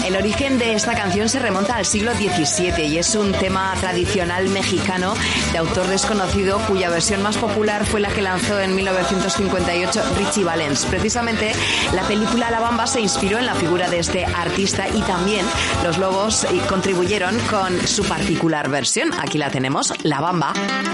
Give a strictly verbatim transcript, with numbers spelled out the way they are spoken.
El origen de esta canción se remonta al siglo diecisiete y es un tema tradicional mexicano de autor desconocido cuya versión más popular fue la que lanzó en mil novecientos cincuenta y ocho Richie Valens. Precisamente la película La Bamba se inspiró en la figura de este artista y también los Lobos contribuyeron con su particular versión. Aquí la tenemos, La Bamba.